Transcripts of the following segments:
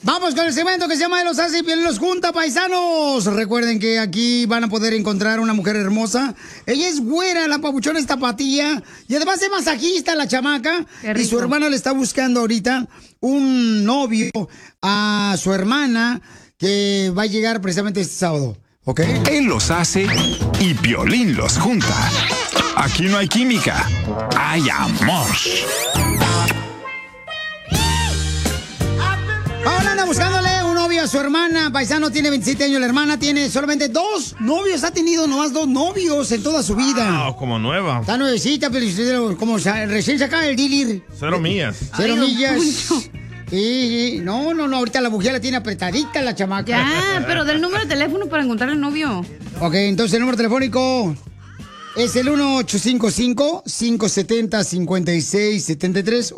Vamos con el segmento que se llama de los hace y Piolín los junta, paisanos. Recuerden que aquí van a poder encontrar una mujer hermosa. Ella es güera, la papuchona es tapatía. Y además es masajista la chamaca. Y su hermana le está buscando ahorita un novio a su hermana que va a llegar precisamente este sábado. ¿Ok? Él los hace y Piolín los junta. Aquí no hay química, hay amor. Ahora anda buscándole un novio a su hermana. Paisano tiene 27 años, la hermana tiene solamente 2 novios. Ha tenido nomás 2 novios en toda su vida. Wow, como nueva. Está nuevecita, pero como recién sacada el dealer. 0 millas. 0 millas. Sí, no, ahorita la mujer la tiene apretadita la chamaca. Ya, pero del número de teléfono para encontrarle novio. Ok, entonces el número telefónico es el 1855-570-5673,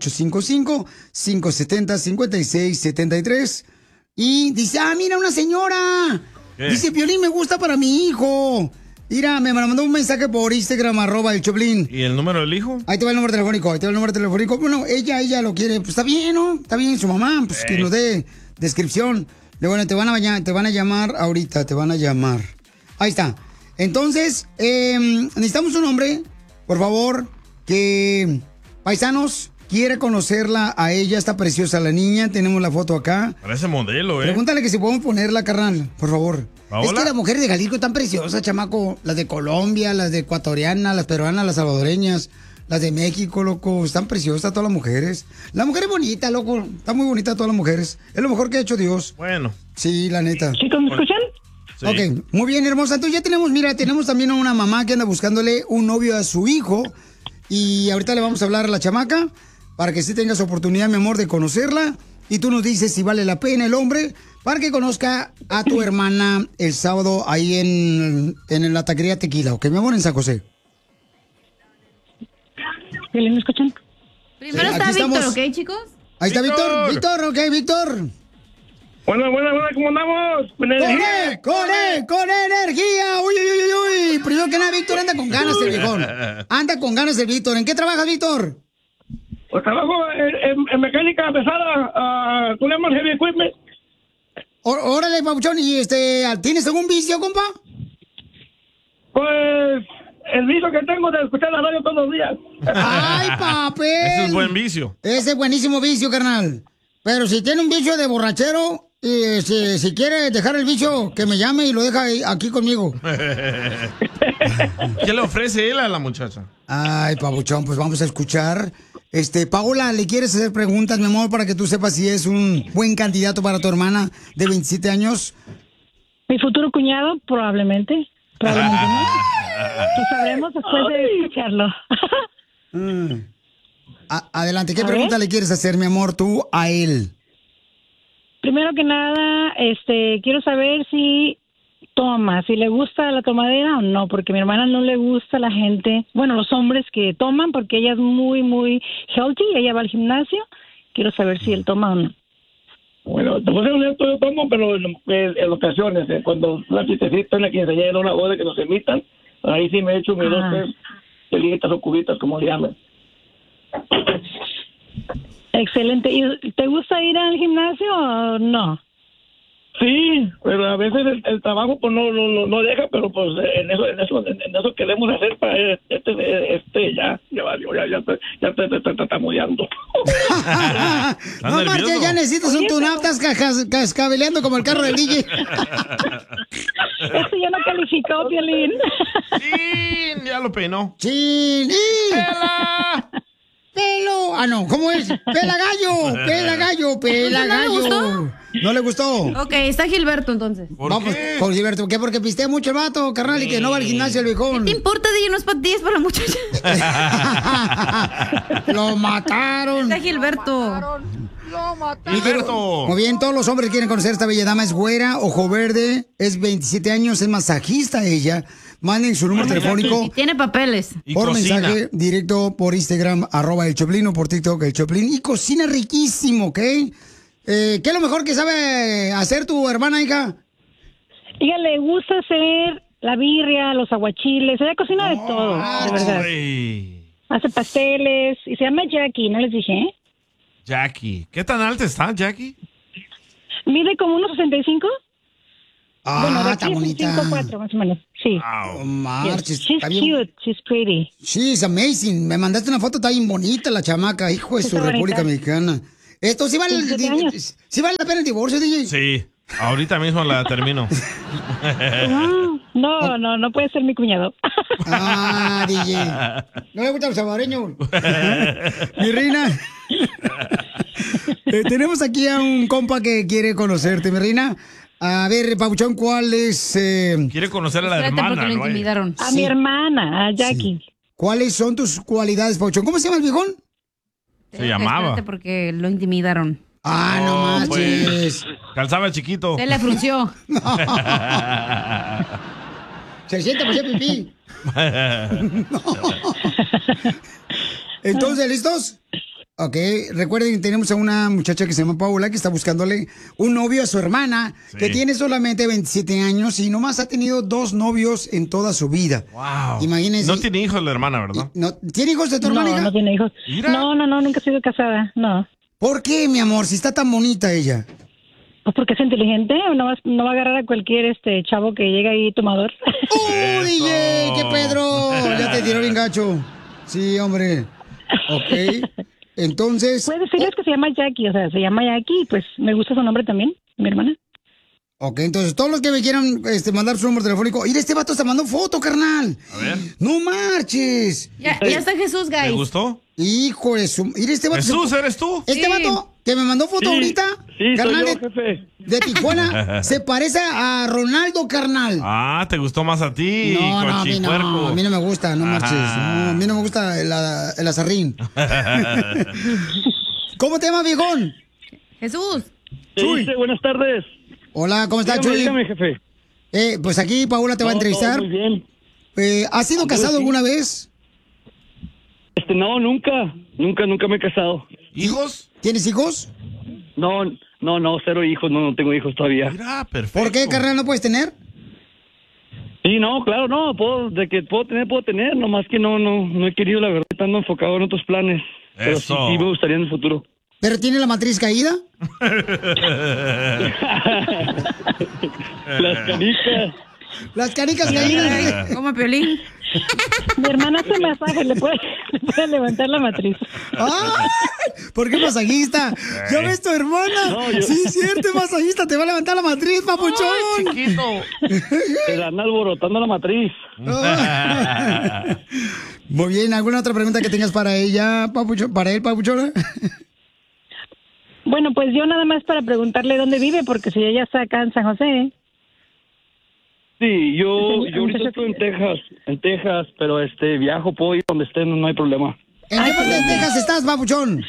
1855-570-5673. Y dice, mira, una señora. ¿Qué? Dice, Piolín, me gusta para mi hijo. Mira, me mandó un mensaje por Instagram, @el Choplin. ¿Y el número del hijo? Ahí te va el número telefónico, Bueno, ella lo quiere. Pues está bien, ¿no? Está bien, su mamá, pues que nos dé descripción. Bueno, te van a llamar ahorita, te van a llamar. Ahí está. Entonces, necesitamos un hombre, por favor, que, paisanos, quiere conocerla a ella. Está preciosa la niña, tenemos la foto acá. Parece modelo, Pregúntale que si podemos ponerla, carnal, por favor. ¿Paola? Es que las mujeres de Jalisco están preciosas, chamaco. Las de Colombia, las de ecuatorianas, las peruanas, las salvadoreñas, las de México, loco. Están preciosas todas las mujeres. La mujer es bonita, loco. Está muy bonita todas las mujeres. Es lo mejor que ha hecho Dios. Bueno. Sí, la neta. ¿Chicos, me escuchan? Sí. Ok, muy bien, hermosa. Entonces ya tenemos también a una mamá que anda buscándole un novio a su hijo. Y ahorita le vamos a hablar a la chamaca para que sí tengas oportunidad, mi amor, de conocerla. Y tú nos dices si vale la pena el hombre para que conozca a tu hermana el sábado ahí en la taquería Tequila, ¿ok, mi amor? En San José. ¿Me escuchan? Primero Sí, está aquí Víctor, estamos. ¿ok, chicos? Ahí está Víctor. Víctor, ok, Víctor. Buena, ¿cómo andamos? Con energía. ¡Con energía! ¡Uy! Primero que nada, Víctor anda con ganas el viejón. Anda con ganas el Víctor. ¿En qué trabajas, Víctor? Pues trabajo en mecánica pesada, con heavy equipment. Órale, papuchón. ¿Y tienes algún vicio, compa? Pues el vicio que tengo de escuchar la radio todos los días. ¡Ay, papel! Ese es buen vicio. Ese es buenísimo vicio, carnal. Pero si tiene un vicio de borrachero, y si quiere dejar el vicio, que me llame y lo deja aquí conmigo. ¿Qué le ofrece él a la muchacha? Ay, papuchón, pues vamos a escuchar. Paola, ¿le quieres hacer preguntas, mi amor, para que tú sepas si es un buen candidato para tu hermana de 27 años? Mi futuro cuñado, probablemente. Probablemente no. Lo sabremos después de escucharlo. Adelante, ¿qué pregunta le quieres hacer, mi amor, tú a él? Primero que nada, quiero saber si toma, si le gusta la tomadera o no, porque a mi hermana no le gusta la gente, bueno, los hombres que toman, porque ella es muy, muy healthy, ella va al gimnasio. Quiero saber si él toma o no. Bueno, te voy a ser honesto, yo tomo, pero en ocasiones, cuando la chistecita, una quinceañera, una boda que nos invitan, ahí sí me echo mis 2, 3 pelitas o cubitas, como le llaman. Excelente. ¿Y te gusta ir al gimnasio o no? Sí, pero a veces el trabajo pues no deja, pero pues en eso queremos hacer para ya te está mudeando. No marches, ya necesitas un tune-up, estás cascabeleando como el carro del DJ. Eso ya no calificó, Piolín. Sí, ya lo peinó. ¡Chin! ¡Pela! ¡Pelo! Ah, no, ¿cómo es? ¡Pela gallo! ¡Pela gallo! ¡Pela ¿No le gallo! gustó? ¿No le gustó? Ok, está Gilberto entonces. Vamos, con Gilberto. ¿Qué? Porque pistea mucho el vato, carnal, y que no va al gimnasio el viejón. ¿Qué te importa, DJ? No es para ti, es para la muchacha. ¡Lo mataron! Está Gilberto. Gilberto. Muy bien, todos los hombres quieren conocer a esta bella dama. Es güera, ojo verde, es 27 años, es masajista ella. Manden su número telefónico. Y tiene papeles. Y por cocina. mensaje directo por Instagram, @el Choplin, o por TikTok, el Choplin. Y cocina riquísimo, ¿ok? ¿Qué es lo mejor que sabe hacer tu hermana, hija? Ella le gusta hacer la birria, los aguachiles, ella cocina de todo, de verdad. Ay, Hace pasteles y se llama Jackie, ¿no les dije? Jackie. ¿Qué tan alta está, Jackie? Mide como unos 65. Bueno, de está aquí es un bonita. 5'4", más o menos. Sí. Oh, marches, She's está bien. cute. She's pretty. She's amazing. Me mandaste una foto, está bien bonita la chamaca, hijo de su Está República bonita. Mexicana. Esto sí vale, 17 años. sí vale la pena el divorcio, DJ. Sí, ahorita mismo la termino. No puede ser mi cuñado. Ah, DJ. ¿No le gusta el salvadoreño? Mi reina. Tenemos aquí a un compa que quiere conocerte, mi reina. A ver, Pabuchón, ¿cuál es? Quiere conocer a la Espérate, hermana, porque lo ¿no? intimidaron. A mi hermana, a Jackie. ¿Cuáles son tus cualidades, Pabuchón? ¿Cómo se llama el viejón? Se llamaba. Espérate, porque lo intimidaron. Ah, no manches. Pues, calzaba chiquito. Se le frunció. Se siente para hacer pipí. Entonces, ¿listos? Ok, recuerden que tenemos a una muchacha que se llama Paola que está buscándole un novio a su hermana, que tiene solamente 27 años y nomás ha tenido 2 novios en toda su vida. Wow. Imagínense. No tiene hijos la hermana, ¿verdad? No, ¿tiene hijos de tu hermana? hija? No tiene hijos. Mira. No, nunca he sido casada, no. ¿Por qué, mi amor, si está tan bonita ella? Pues porque es inteligente, no va a agarrar a cualquier chavo que llega ahí tomador. ¡Oh, DJ! ¡Qué Pedro! Ya te tiró bien gacho. Sí, hombre. Ok. Entonces... Puedes decirles que se llama Jackie, o sea, se llama Jackie, pues me gusta su nombre también, mi hermana. Ok, entonces todos los que me quieran mandar su número telefónico. Mira, este vato está mandando foto, carnal. A ver. ¡No marches! Ya está Jesús, ¿Te guys. gustó? Hijo de su... Mira, este vato... Jesús, ¿eres tú? Este Sí. vato que me mandó foto ahorita, Sí, carnal, soy yo, jefe. de Tijuana, se parece a Ronaldo, carnal. Ah, ¿te gustó más a ti, No, a mí no, cochipuerco? a mí no me gusta, no marches. Ajá. No, a mí no me gusta el azarrín. ¿Cómo te llamas, viejón? Jesús. ¿Qué Chuy. dice? Buenas tardes. Hola, ¿cómo estás, Chuy? Dígame, jefe. Pues aquí Paola te va a entrevistar. Todo muy bien. ¿Has sido casado sí. alguna vez? No, nunca me he casado. ¿Hijos? ¿Tienes hijos? No, 0 hijos, no tengo hijos todavía. Mira, perfecto. ¿Por qué, carnal, no puedes tener? Sí, no, claro, no, de que puedo tener, nomás que no he querido, la verdad, estando enfocado en otros planes. Pero sí, Eso. sí me gustaría en el futuro. ¿Pero tiene la matriz caída? Las canicas. Las canicas caídas. Como Piolín. Mi hermana hace masaje, le puede levantar la matriz. ¡Ay! ¿Por qué masajista? ¿Ya ves tu hermana? No, yo- Sí, cierto, es masajista, te va a levantar la matriz, papuchón. Chiquito. Se dan alborotando la matriz. Muy bien, ¿alguna otra pregunta que tengas para ella, papuchón? ¿Para él, papuchona? Bueno, pues yo nada más para preguntarle dónde vive, porque si ella está acá en San José. Sí, yo Sí, ahorita estoy en Texas, pero viajo, puedo ir donde esté, no hay problema. ¿En qué parte de Texas estás, papuchón?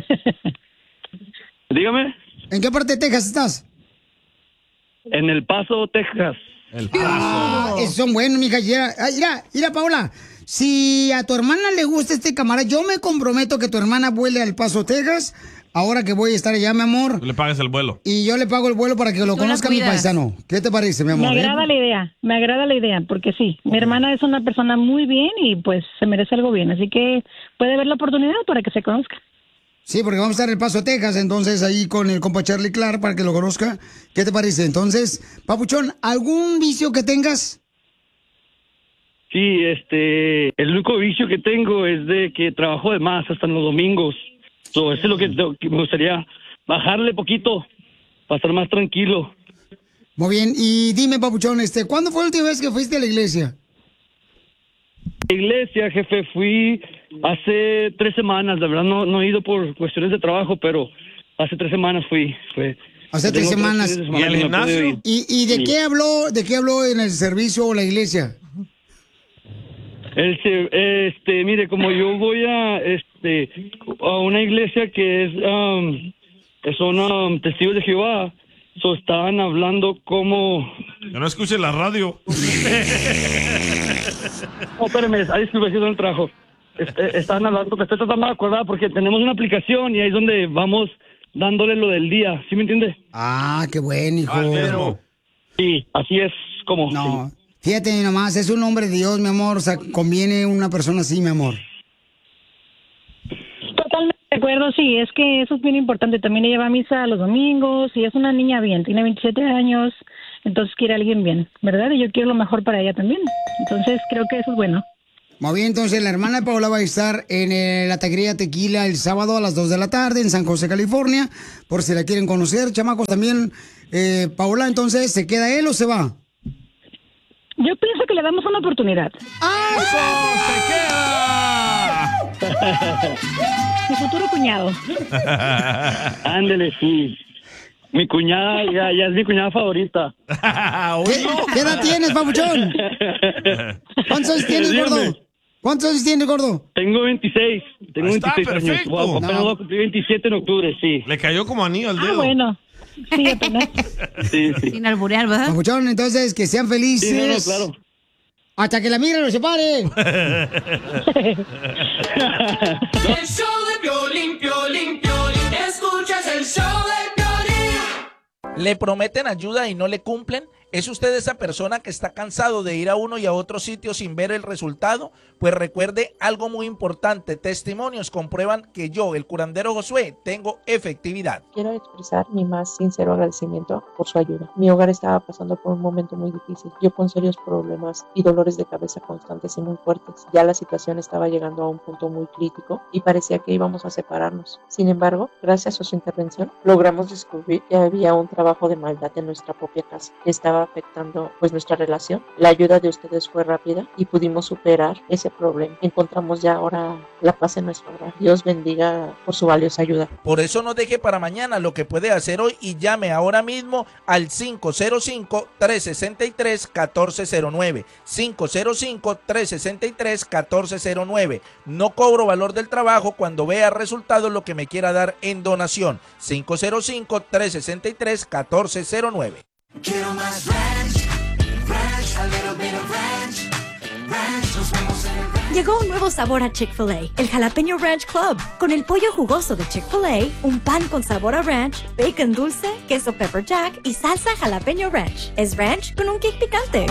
Dígame, ¿En qué parte de Texas estás? en El Paso, Texas. El paso. Esos son buenos, mija. Mira, Paola. Si a tu hermana le gusta este camarada, yo me comprometo que tu hermana vuele al Paso, Texas. Ahora que voy a estar allá, mi amor. Tú le pagas el vuelo. Y yo le pago el vuelo para que lo Tú la conozca mi cuidas. paisano. ¿Qué te parece, mi Me amor? agrada la idea, porque sí, mi hermana es una persona muy bien y pues se merece algo bien, así que puede ver la oportunidad para que se conozca. Sí, porque vamos a estar en El Paso, Texas, entonces ahí con el compa Charlie Clark para que lo conozca. ¿Qué te parece? Entonces, papuchón, ¿algún vicio que tengas? Sí, el único vicio que tengo es de que trabajo de más hasta en los domingos. Eso es lo que me gustaría bajarle poquito para estar más tranquilo. Muy bien, y dime, papuchón, ¿cuándo fue la última vez que fuiste a la iglesia? Iglesia, jefe, fui hace 3 semanas. La verdad no he ido por cuestiones de trabajo, pero hace 3 semanas fui. Hace 3 Tengo semanas. fines de semana ¿Y el que no puedo gimnasio? ir. ¿Y de Sí. qué habló en el servicio o la iglesia? Mire, como yo voy a una iglesia que son testigos de Jehová, estaban hablando como... Yo no escuché la radio. No, espérame, disculpe, estoy en el trabajo. Estaban hablando, que estoy tratando de acordar porque tenemos una aplicación y ahí es donde vamos dándole lo del día, ¿sí me entiende? Ah, qué bueno, hijo. Ah, pero- Sí, así es como... No, sí. fíjate nomás, es un hombre de Dios, mi amor, o sea, conviene una persona así, mi amor. Totalmente de acuerdo, sí, es que eso es bien importante. También ella va a misa los domingos y es una niña bien, tiene 27 años, entonces quiere a alguien bien, ¿verdad? Y yo quiero lo mejor para ella también. Entonces creo que eso es bueno. Muy bien, entonces la hermana de Paola va a estar en la taquería Tequila el sábado a las 2 de la tarde en San José, California, por si la quieren conocer. Chamacos, también, Paola, entonces, ¿se queda él o se va? Yo pienso que le damos una oportunidad. ¡Se queda! Mi futuro cuñado. Ándele, sí. Mi cuñada, ya es mi cuñada favorita. ¿Qué edad tienes, papuchón? ¿Cuántos años tienes, gordo? ¿Cuántos años tienes, gordo? Tengo 26. Tengo Está 26 años. perfecto. Apenas voy a cumplir 27 en octubre, sí. Le cayó como anillo al dedo. Bueno. Sí, apenas. Sí, sí. Sin alburear, ¿verdad? Papuchón, entonces, que sean felices. Sí, no, claro. Hasta que la migra los separe. El show de Piolín, Piolín, Piolín. Escuchas el show de Piolín. ¿Le prometen ayuda y no le cumplen? ¿Es usted esa persona que está cansado de ir a uno y a otro sitio sin ver el resultado? Pues recuerde algo muy importante, testimonios comprueban que yo, el curandero Josué, tengo efectividad. Quiero expresar mi más sincero agradecimiento por su ayuda. Mi hogar estaba pasando por un momento muy difícil, yo con serios problemas y dolores de cabeza constantes y muy fuertes. Ya la situación estaba llegando a un punto muy crítico y parecía que íbamos a separarnos. Sin embargo, gracias a su intervención, logramos descubrir que había un trabajo de maldad en nuestra propia casa que estaba afectando pues nuestra relación. La ayuda de ustedes fue rápida y pudimos superar ese problema. Encontramos ya ahora la paz en nuestro hogar. Dios bendiga por su valiosa ayuda. Por eso no deje para mañana lo que puede hacer hoy y llame ahora mismo al 505-363-1409. 505-363-1409. No cobro valor del trabajo cuando vea resultados lo que me quiera dar en donación. 505-363-1409. Quiero más ranch, ranch, a little bit of ranch, ranch, nos vemos en el ranch. Llegó un nuevo sabor a Chick-fil-A, el Jalapeño Ranch Club. Con el pollo jugoso de Chick-fil-A, un pan con sabor a ranch, bacon dulce, queso pepper jack y salsa jalapeño ranch. Es ranch con un kick picante.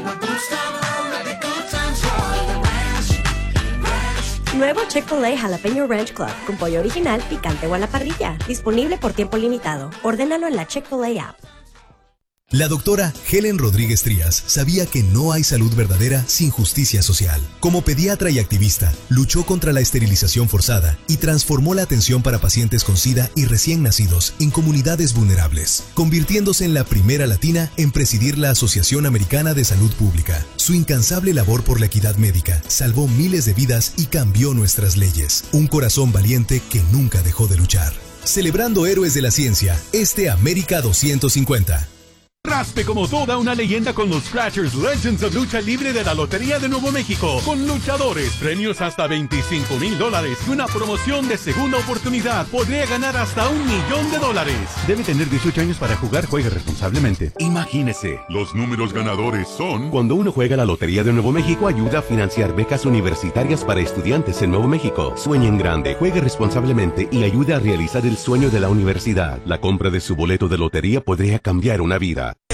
Nuevo Chick-fil-A Jalapeño Ranch Club, con pollo original, picante o a la parrilla. Disponible por tiempo limitado. Ordénalo en la Chick-fil-A app. La doctora Helen Rodríguez Trías sabía que no hay salud verdadera sin justicia social. Como pediatra y activista, luchó contra la esterilización forzada y transformó la atención para pacientes con SIDA y recién nacidos en comunidades vulnerables, convirtiéndose en la primera latina en presidir la Asociación Americana de Salud Pública. Su incansable labor por la equidad médica salvó miles de vidas y cambió nuestras leyes. Un corazón valiente que nunca dejó de luchar. Celebrando héroes de la ciencia, América 250. Raspe como toda una leyenda con los Scratchers Legends of Lucha Libre de la Lotería de Nuevo México. Con luchadores, premios hasta $25,000 y una promoción de segunda oportunidad. Podría ganar hasta $1 millón. Debe tener 18 años para jugar. Juegue responsablemente. Imagínese, los números ganadores son... Cuando uno juega la Lotería de Nuevo México, ayuda a financiar becas universitarias para estudiantes en Nuevo México. Sueñe en grande, juegue responsablemente y ayude a realizar el sueño de la universidad. La compra de su boleto de lotería podría cambiar una vida.